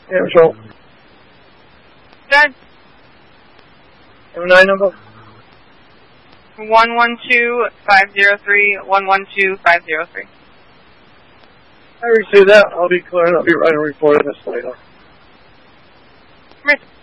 Yeah, Patrol. Done. M9 number? 112503, 112503. I received that. I'll be clear and I'll be writing a report on this later. Miss